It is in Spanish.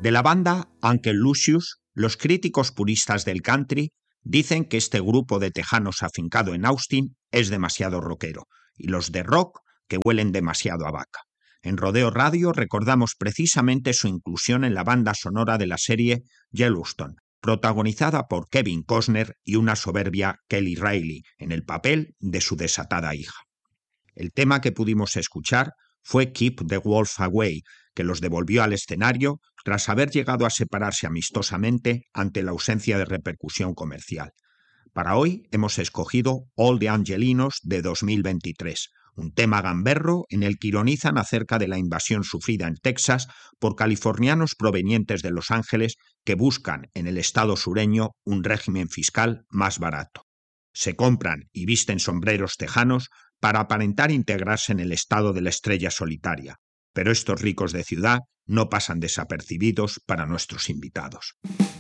De la banda Uncle Lucius, los críticos puristas del country dicen que este grupo de tejanos afincado en Austin es demasiado rockero, y los de rock que huelen demasiado a vaca. En Rodeo Radio recordamos precisamente su inclusión en la banda sonora de la serie Yellowstone, protagonizada por Kevin Costner y una soberbia Kelly Reilly en el papel de su desatada hija. El tema que pudimos escuchar fue Keep the Wolf Away, que los devolvió al escenario tras haber llegado a separarse amistosamente ante la ausencia de repercusión comercial. Para hoy hemos escogido All the Angelinos de 2023, un tema gamberro en el que ironizan acerca de la invasión sufrida en Texas por californianos provenientes de Los Ángeles que buscan en el estado sureño un régimen fiscal más barato. Se compran y visten sombreros tejanos para aparentar integrarse en el estado de la estrella solitaria, pero estos ricos de ciudad no pasan desapercibidos para nuestros invitados.